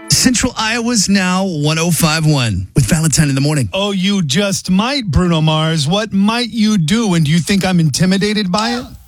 Central Iowa's now 105.1 with Valentine in the morning. Oh, you just might, Bruno Mars. What might you do? And do you think I'm intimidated by it?